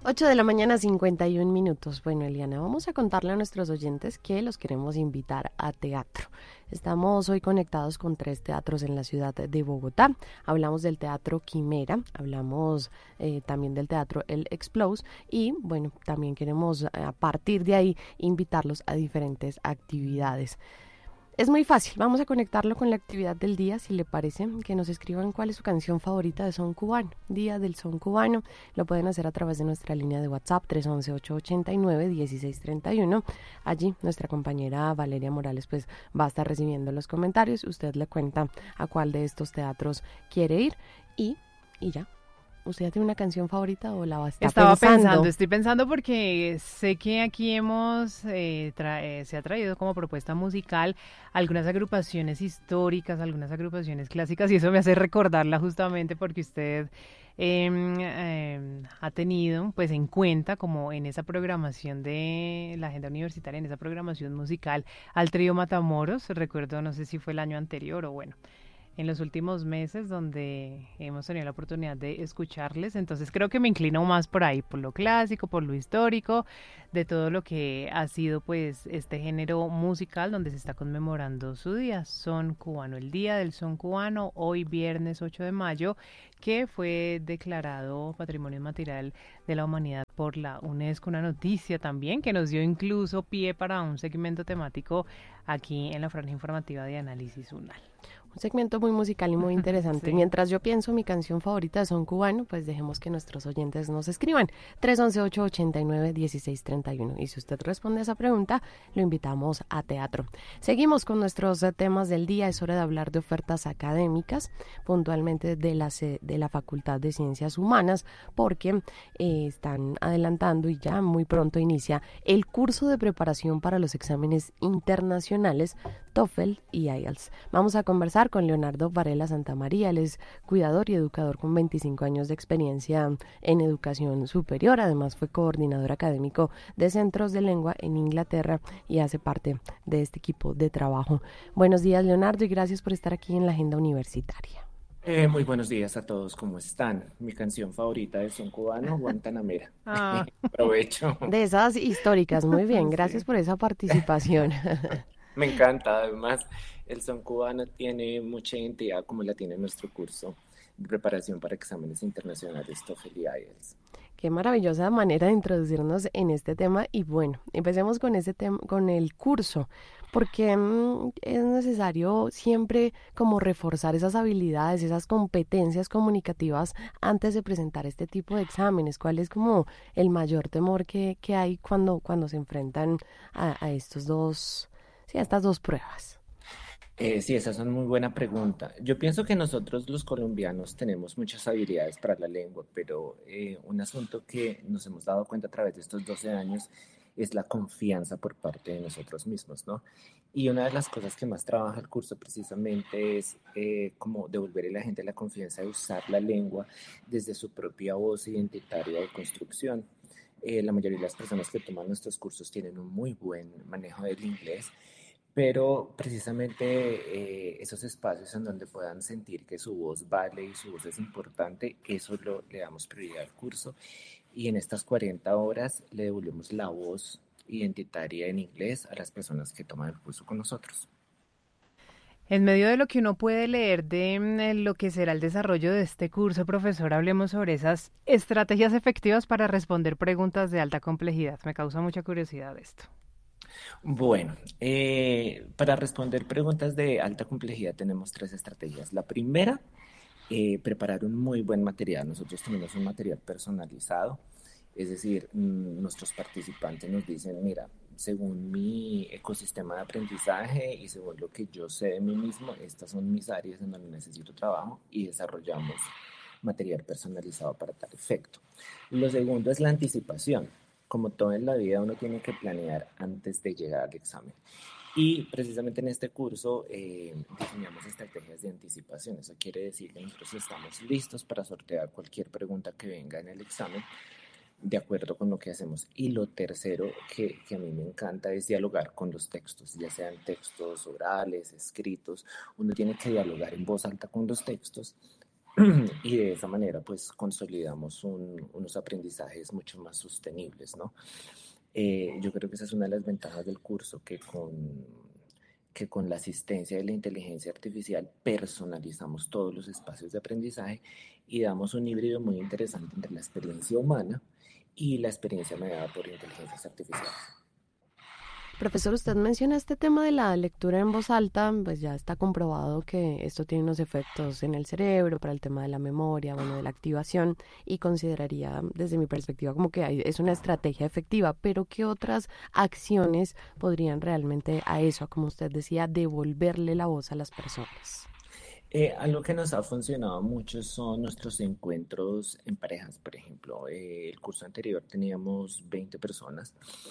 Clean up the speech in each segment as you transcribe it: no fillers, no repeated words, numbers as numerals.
8 de la mañana, 51 minutos. Bueno, Eliana, vamos a contarle a nuestros oyentes que los queremos invitar a teatro. Estamos hoy conectados con 3 teatros en la ciudad de Bogotá. Hablamos del Teatro Quimera, hablamos también del Teatro El Explose y, bueno, también queremos a partir de ahí invitarlos a diferentes actividades. Es muy fácil, vamos a conectarlo con la actividad del día, si le parece, que nos escriban cuál es su canción favorita de son cubano, Día del Son Cubano. Lo pueden hacer a través de nuestra línea de WhatsApp 311-889-1631. Allí nuestra compañera Valeria Morales pues va a estar recibiendo los comentarios. Usted le cuenta a cuál de estos teatros quiere ir y ya. ¿Usted tiene una canción favorita o la va a estar pensando? Estoy pensando porque sé que aquí se ha traído como propuesta musical algunas agrupaciones históricas, algunas agrupaciones clásicas, y eso me hace recordarla justamente porque usted ha tenido pues en cuenta como en esa programación de la agenda universitaria, en esa programación musical, al trío Matamoros. Recuerdo, no sé si fue el año anterior o bueno, en los últimos meses donde hemos tenido la oportunidad de escucharles. Entonces creo que me inclino más por ahí, por lo clásico, por lo histórico, de todo lo que ha sido pues este género musical donde se está conmemorando su día, Son Cubano, el Día del Son Cubano, hoy viernes 8 de mayo, que fue declarado Patrimonio Inmaterial de la Humanidad por la UNESCO, una noticia también que nos dio incluso pie para un segmento temático aquí en la franja informativa de Análisis UNAL. Un segmento muy musical y muy interesante. Sí. Mientras yo pienso mi canción favorita de son cubano, pues dejemos que nuestros oyentes nos escriban. 311-889-1631. Y si usted responde a esa pregunta, lo invitamos a teatro. Seguimos con nuestros temas del día. Es hora de hablar de ofertas académicas, puntualmente de la Facultad de Ciencias Humanas, porque están adelantando y ya muy pronto inicia el curso de preparación para los exámenes internacionales TOEFL y IELTS. Vamos a conversar con Leonardo Varela Santamaría. Él es cuidador y educador con 25 años de experiencia en educación superior. Además fue coordinador académico de centros de lengua en Inglaterra y hace parte de este equipo de trabajo. Buenos días, Leonardo, y gracias por estar aquí en la agenda universitaria. Muy buenos días a todos, ¿cómo están? Mi canción favorita de son cubano, Guantanamera. Ah. Aprovecho. De esas históricas, muy bien, gracias Sí. por esa participación. Me encanta, además, el son cubano tiene mucha identidad como la tiene nuestro curso de preparación para exámenes internacionales TOEFL y IELTS. Qué maravillosa manera de introducirnos en este tema y bueno, empecemos con este tema, con el curso, porque es necesario siempre como reforzar esas habilidades, esas competencias comunicativas antes de presentar este tipo de exámenes. ¿Cuál es como el mayor temor que hay cuando se enfrentan a estos dos, sí, a estas dos pruebas? Sí, esa es una muy buena pregunta. Yo pienso que nosotros los colombianos tenemos muchas habilidades para la lengua, pero un asunto que nos hemos dado cuenta a través de estos 12 años es la confianza por parte de nosotros mismos, ¿no? Y una de las cosas que más trabaja el curso precisamente es como devolverle a la gente la confianza de usar la lengua desde su propia voz identitaria de construcción. La mayoría de las personas que toman nuestros cursos tienen un muy buen manejo del inglés, pero precisamente esos espacios en donde puedan sentir que su voz vale y su voz es importante, le damos prioridad al curso y en estas 40 horas le devolvemos la voz identitaria en inglés a las personas que toman el curso con nosotros. En medio de lo que uno puede leer de lo que será el desarrollo de este curso, profesor, hablemos sobre esas estrategias efectivas para responder preguntas de alta complejidad. Me causa mucha curiosidad esto. Bueno, para responder preguntas de alta complejidad tenemos 3 estrategias. La primera, preparar un muy buen material. Nosotros tenemos un material personalizado, es decir, nuestros participantes nos dicen, mira, según mi ecosistema de aprendizaje y según lo que yo sé de mí mismo, estas son mis áreas en donde necesito trabajo y desarrollamos material personalizado para tal efecto. Lo segundo es la anticipación. Como todo en la vida, uno tiene que planear antes de llegar al examen. Y precisamente en este curso diseñamos estrategias de anticipación. Eso quiere decir que nosotros estamos listos para sortear cualquier pregunta que venga en el examen de acuerdo con lo que hacemos. Y lo tercero que a mí me encanta es dialogar con los textos, ya sean textos orales, escritos. Uno tiene que dialogar en voz alta con los textos y de esa manera pues consolidamos unos aprendizajes mucho más sostenibles, ¿no? Yo creo que esa es una de las ventajas del curso, que con la asistencia de la inteligencia artificial personalizamos todos los espacios de aprendizaje y damos un híbrido muy interesante entre la experiencia humana y la experiencia mediada por inteligencias artificiales. Profesor, usted menciona este tema de la lectura en voz alta, pues ya está comprobado que esto tiene unos efectos en el cerebro para el tema de la memoria, bueno, de la activación, y consideraría desde mi perspectiva como que es una estrategia efectiva, pero ¿qué otras acciones podrían realmente a eso, como usted decía, devolverle la voz a las personas? Algo que nos ha funcionado mucho son nuestros encuentros en parejas, por ejemplo. El curso anterior teníamos 20 personas.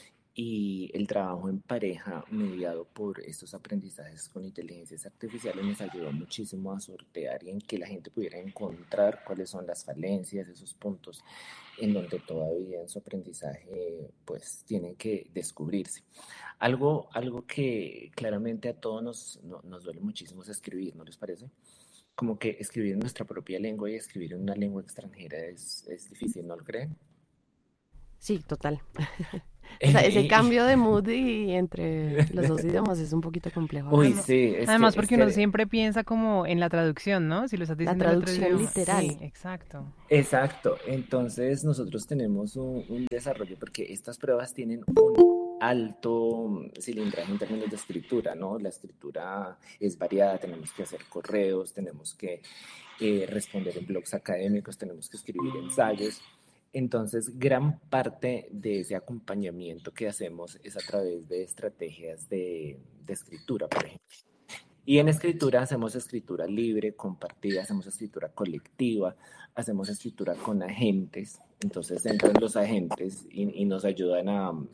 Y el trabajo en pareja mediado por estos aprendizajes con inteligencias artificiales nos ayudó muchísimo a sortear y en que la gente pudiera encontrar cuáles son las falencias, esos puntos en donde todavía en su aprendizaje pues tienen que descubrirse. Algo que claramente a todos nos duele muchísimo es escribir, ¿no les parece? Como que escribir en nuestra propia lengua y escribir en una lengua extranjera es difícil, ¿no lo creen? Sí, total. O sea, ese cambio de mood y entre los dos idiomas es un poquito complejo. Uy, sí. Además, porque uno siempre piensa como en la traducción, ¿no? Si lo estás diciendo la traducción literal. Sí, exacto. Exacto. Entonces, nosotros tenemos un desarrollo porque estas pruebas tienen un alto cilindraje en términos de escritura, ¿no? La escritura es variada, tenemos que hacer correos, tenemos que responder en blogs académicos, tenemos que escribir ensayos. Entonces, gran parte de ese acompañamiento que hacemos es a través de estrategias de escritura, por ejemplo. Y en escritura hacemos escritura libre, compartida, hacemos escritura colectiva, hacemos escritura con agentes. Entonces entran los agentes y nos ayudan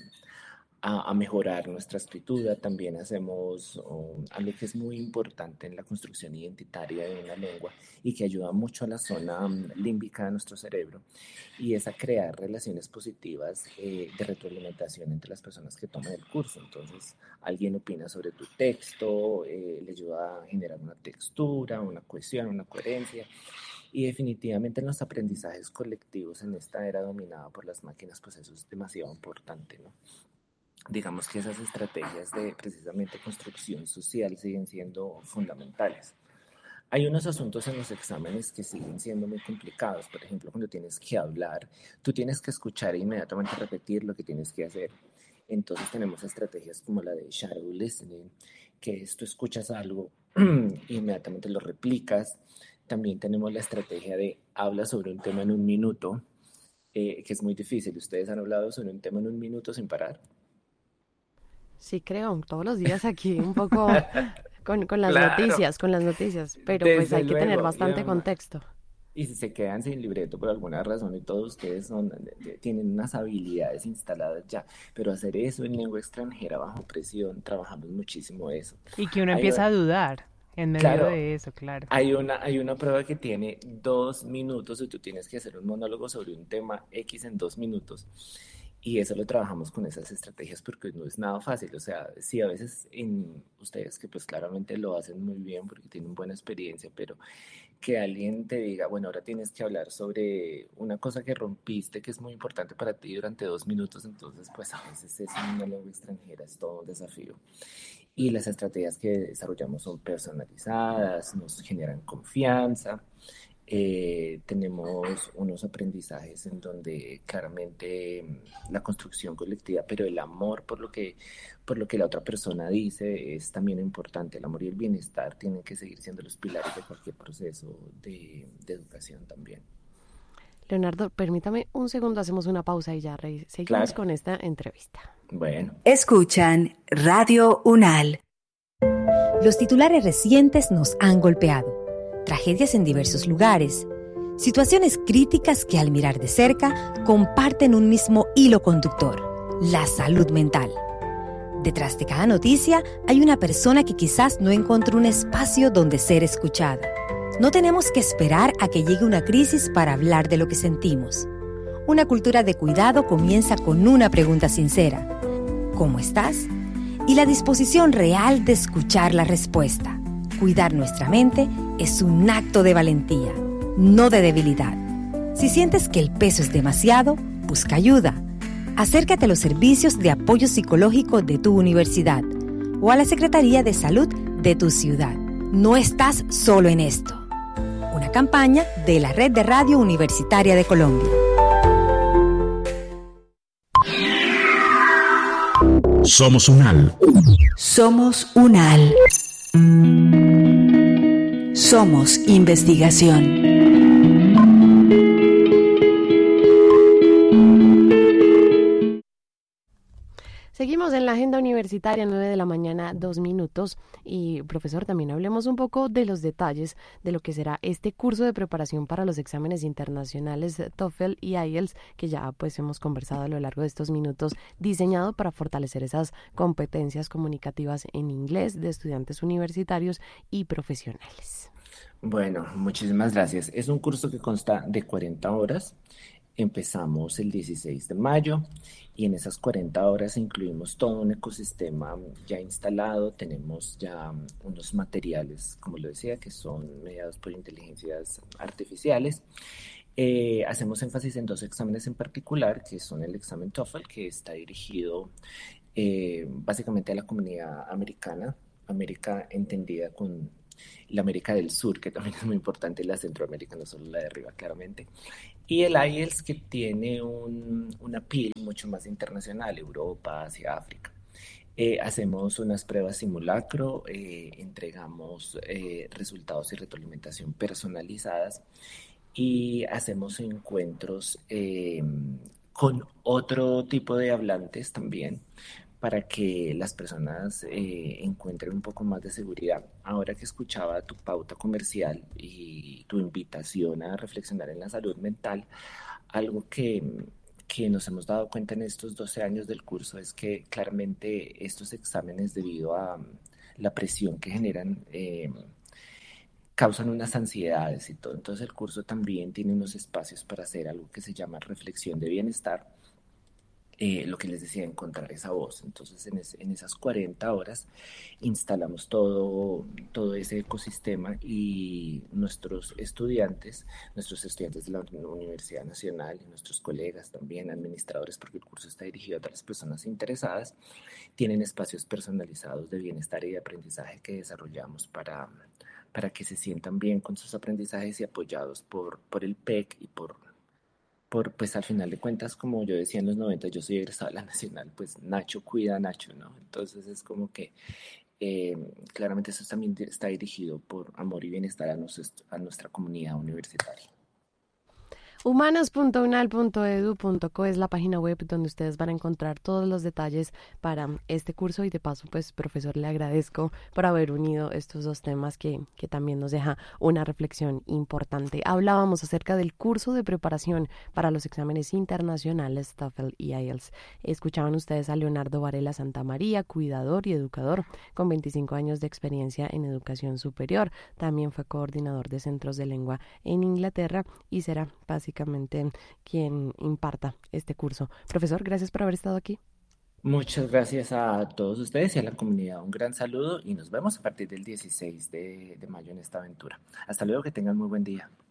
a mejorar nuestra escritura. También hacemos algo que es muy importante en la construcción identitaria de una lengua y que ayuda mucho a la zona límbica de nuestro cerebro, y es a crear relaciones positivas de retroalimentación entre las personas que toman el curso. Entonces, alguien opina sobre tu texto, le ayuda a generar una textura, una cohesión, una coherencia. Y definitivamente en los aprendizajes colectivos en esta era dominada por las máquinas, pues eso es demasiado importante, ¿no? Digamos que esas estrategias de precisamente construcción social siguen siendo fundamentales. Hay unos asuntos en los exámenes que siguen siendo muy complicados. Por ejemplo, cuando tienes que hablar, tú tienes que escuchar e inmediatamente repetir lo que tienes que hacer. Entonces tenemos estrategias como la de shadow listening, que es tú escuchas algo e inmediatamente lo replicas. También tenemos la estrategia de habla sobre un tema en un minuto, que es muy difícil. ¿Ustedes han hablado sobre un tema en un minuto sin parar? Sí, creo, todos los días aquí un poco con las Claro, noticias, pero pues desde hay que tener luego. bastante contexto. Y si se quedan sin libreto por alguna razón y todos ustedes tienen unas habilidades instaladas ya, pero hacer eso en lengua extranjera bajo presión, trabajamos muchísimo eso. Y que uno Hay, empieza a dudar en medio claro, de eso, claro. hay una prueba que tiene 2 minutos y tú tienes que hacer un monólogo sobre un tema X en 2 minutos. Y eso lo trabajamos con esas estrategias porque no es nada fácil. O sea, sí, a veces ustedes que pues claramente lo hacen muy bien porque tienen buena experiencia, pero que alguien te diga, bueno, ahora tienes que hablar sobre una cosa que rompiste que es muy importante para ti durante 2 minutos, entonces pues a veces es una lengua extranjera, es todo un desafío. Y las estrategias que desarrollamos son personalizadas, nos generan confianza. Tenemos unos aprendizajes en donde claramente la construcción colectiva, pero el amor por lo que la otra persona dice es también importante. El amor y el bienestar tienen que seguir siendo los pilares de cualquier proceso de educación también. Leonardo, permítame un segundo, hacemos una pausa y ya seguimos Claro. con esta entrevista. Bueno. Escuchan Radio UNAL. Los titulares recientes nos han golpeado. Tragedias en diversos lugares. Situaciones críticas que al mirar de cerca comparten un mismo hilo conductor: la salud mental. Detrás de cada noticia hay una persona que quizás no encontró un espacio donde ser escuchada. No tenemos que esperar a que llegue una crisis para hablar de lo que sentimos. Una cultura de cuidado comienza con una pregunta sincera: ¿cómo estás? Y la disposición real de escuchar la respuesta. Cuidar nuestra mente es un acto de valentía. no de debilidad. Si sientes que el peso es demasiado, busca ayuda. Acércate a los servicios de apoyo psicológico de tu universidad o a la Secretaría de Salud de tu ciudad. No estás solo en esto. Una campaña de la Red de Radio Universitaria de Colombia. Somos UNAL. Somos UNAL. Somos investigación. Seguimos en la agenda universitaria, 9 de la mañana, 2 minutos. Y, profesor, también hablemos un poco de los detalles de lo que será este curso de preparación para los exámenes internacionales TOEFL y IELTS, que ya pues hemos conversado a lo largo de estos minutos, diseñado para fortalecer esas competencias comunicativas en inglés de estudiantes universitarios y profesionales. Bueno, muchísimas gracias. Es un curso que consta de 40 horas. Empezamos el 16 de mayo y en esas 40 horas incluimos todo un ecosistema ya instalado. Tenemos ya unos materiales, como lo decía, que son mediados por inteligencias artificiales. Hacemos énfasis en 2 exámenes en particular, que son el examen TOEFL, que está dirigido básicamente a la comunidad americana, América entendida con la América del Sur, que también es muy importante, la Centroamérica, no solo la de arriba, claramente. Y el IELTS, que tiene una appeal mucho más internacional, Europa, Asia, África. Hacemos unas pruebas simulacro, entregamos resultados y retroalimentación personalizadas y hacemos encuentros con otro tipo de hablantes también, para que las personas encuentren un poco más de seguridad. Ahora que escuchaba tu pauta comercial y tu invitación a reflexionar en la salud mental, algo que nos hemos dado cuenta en estos 12 años del curso es que claramente estos exámenes, debido a la presión que generan, causan unas ansiedades y todo. Entonces el curso también tiene unos espacios para hacer algo que se llama reflexión de bienestar, lo que les decía, encontrar esa voz. Entonces en esas 40 horas instalamos todo ese ecosistema y nuestros estudiantes de la Universidad Nacional y nuestros colegas también, administradores, porque el curso está dirigido a otras personas interesadas, tienen espacios personalizados de bienestar y de aprendizaje que desarrollamos para que se sientan bien con sus aprendizajes y apoyados por el PEC y pues al final de cuentas, como yo decía en los 90, yo soy egresado de la Nacional, pues Nacho cuida a Nacho, ¿no? Entonces es como que claramente eso también está dirigido por amor y bienestar a nuestra comunidad universitaria. Humanos.unal.edu.co es la página web donde ustedes van a encontrar todos los detalles para este curso y de paso, pues, profesor, le agradezco por haber unido estos 2 temas que también nos deja una reflexión importante. Hablábamos acerca del curso de preparación para los exámenes internacionales TOEFL y IELTS. Escuchaban ustedes a Leonardo Varela Santamaría, cuidador y educador con 25 años de experiencia en educación superior. También fue coordinador de centros de lengua en Inglaterra y será básicamente quien imparta este curso. Profesor, gracias por haber estado aquí. Muchas gracias a todos ustedes y a la comunidad. Un gran saludo y nos vemos a partir del 16 de mayo en esta aventura. Hasta luego, que tengan muy buen día.